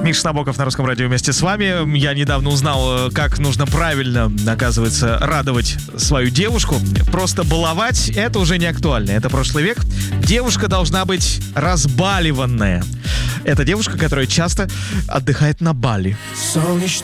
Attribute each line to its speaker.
Speaker 1: Миша Набоков на Русском радио вместе с вами. Я недавно узнал, как нужно правильно, оказывается, радовать свою девушку. Просто баловать — это уже не актуально. Это прошлый век. Девушка должна быть разбаливанная. Это девушка, которая часто отдыхает на Бали.
Speaker 2: Солнечный